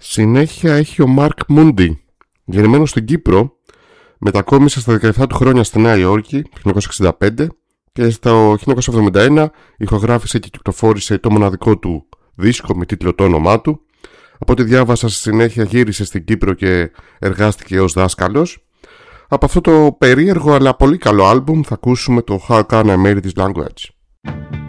Συνέχεια έχει ο Μαρκ Μούντι. Γεννημένος στην Κύπρο, μετακόμισε στα 17 του χρόνια στη Νέα Υόρκη το 1965 και στο 1971 ηχογράφησε και κυκλοφόρησε το μοναδικό του δίσκο με τίτλο το όνομά του. Από ό,τι διάβασα, στη συνέχεια γύρισε στην Κύπρο και εργάστηκε ως δάσκαλος. Από αυτό το περίεργο αλλά πολύ καλό άλμπουμ θα ακούσουμε το How Can I Marry This Language.